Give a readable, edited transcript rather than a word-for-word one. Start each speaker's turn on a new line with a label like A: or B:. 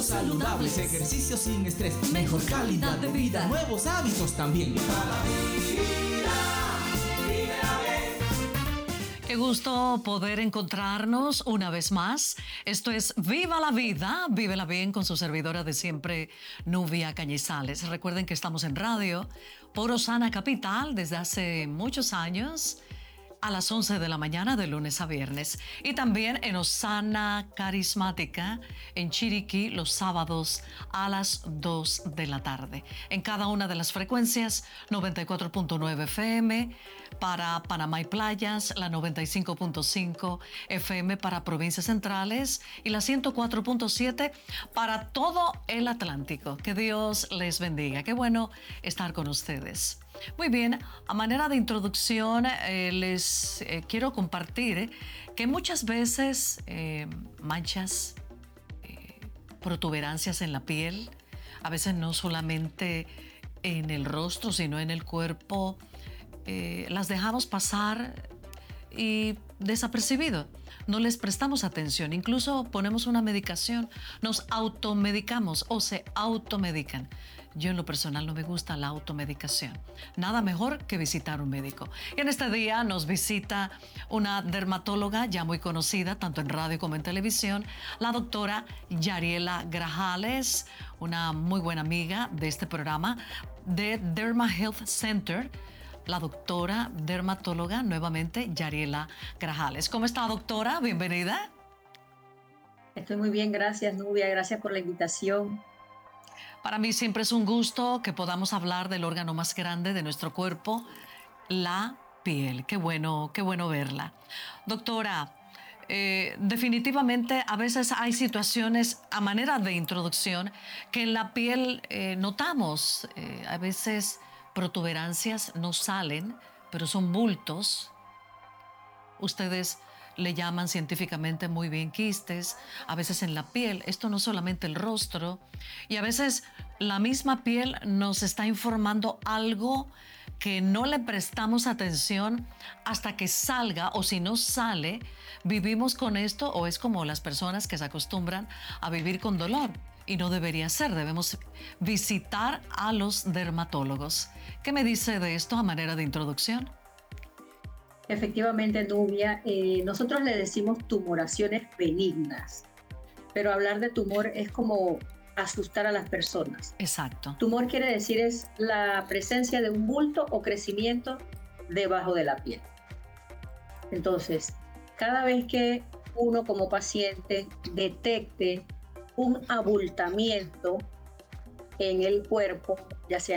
A: saludables, ejercicio sin estrés, mejor calidad de vida, nuevos hábitos también.
B: Qué gusto poder encontrarnos una vez más. Esto es Viva la Vida, vívela bien con su servidora de siempre, Nubia Cañizales. Recuerden que estamos en radio por Osana Capital desde hace muchos años, a las 11 de la mañana de lunes a viernes. Y también en Osana Carismática, en Chiriquí, los sábados a las 2 de la tarde. En cada una de las frecuencias, 94.9 FM para Panamá y Playas, la 95.5 FM para provincias centrales y la 104.7 para todo el Atlántico. Que Dios les bendiga. Qué bueno estar con ustedes. Muy bien, a manera de introducción les quiero compartir que muchas veces manchas, protuberancias en la piel, a veces no solamente en el rostro, sino en el cuerpo, las dejamos pasar y desapercibido. No les prestamos atención, incluso ponemos una medicación, nos automedicamos o se automedican. Yo en lo personal no me gusta la automedicación. Nada mejor que visitar un médico. Y en este día nos visita una dermatóloga ya muy conocida, tanto en radio como en televisión, la doctora Yariela Grajales, una muy buena amiga de este programa de Derma Health Center, la doctora dermatóloga, nuevamente, Yariela Grajales. ¿Cómo está, doctora? Bienvenida.
C: Estoy muy bien, gracias, Nubia. Gracias por la invitación.
B: Para mí siempre es un gusto que podamos hablar del órgano más grande de nuestro cuerpo, la piel. Qué bueno verla. Doctora, definitivamente a veces hay situaciones, a manera de introducción, que en la piel notamos, a veces protuberancias no salen, pero son bultos. Ustedes le llaman científicamente muy bien quistes, a veces en la piel, esto no solamente el rostro, y a veces la misma piel nos está informando algo que no le prestamos atención hasta que salga, o si no sale, vivimos con esto, o es como las personas que se acostumbran a vivir con dolor. Y no debería ser, debemos visitar a los dermatólogos. ¿Qué me dice de esto a manera de introducción?
C: Efectivamente, Nubia, nosotros le decimos tumoraciones benignas, pero hablar de tumor es como asustar a las personas.
B: Exacto.
C: Tumor quiere decir es la presencia de un bulto o crecimiento debajo de la piel. Entonces, cada vez que uno como paciente detecte un abultamiento en el cuerpo, ya sea